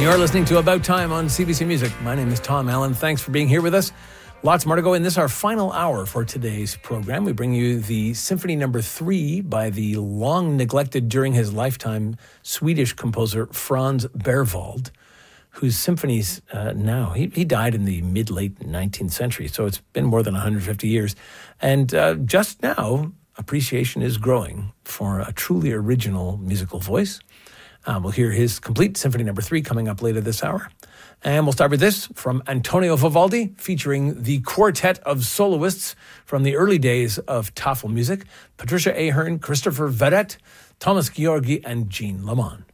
You're listening to About Time on CBC Music. My name is Tom Allen. Thanks for being here with us. Lots more to go in this, our final hour for today's program. We bring you the Symphony No. 3 by the long-neglected during his lifetime Swedish composer Franz Berwald, whose symphonies now, he died in the mid-late 19th century, so it's been more than 150 years. And just now, appreciation is growing for a truly original musical voice. We'll hear his complete Symphony No. 3 coming up later this hour. And we'll start with this from Antonio Vivaldi, featuring the quartet of soloists from the early days of Tafelmusik: Patricia Ahern, Christopher Verrett, Thomas Georgi, and Jean Lamont.